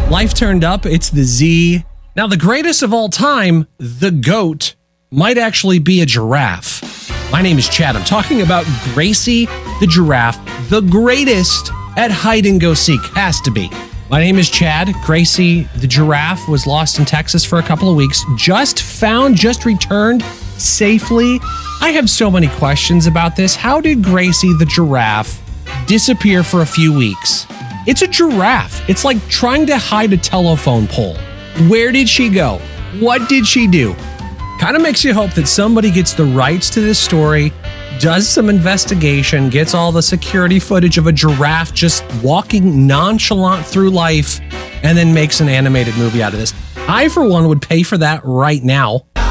Life turned up, it's the Z. Now, the greatest of all time, the GOAT, might actually be a giraffe. My name is Chad. I'm talking about Gracie the giraffe, the greatest at hide and go seek. Has to be. My name is Chad. Gracie the giraffe was lost in Texas for a couple of weeks. Just returned safely. I have so many questions about this. How did Gracie the giraffe disappear for a few weeks? It's a giraffe. It's like trying to hide a telephone pole. Where did she go? What did she do? Kind of makes you hope that somebody gets the rights to this story, does some investigation, gets all the security footage of a giraffe just walking nonchalant through life, and then makes an animated movie out of this. I, for one, would pay for that right now.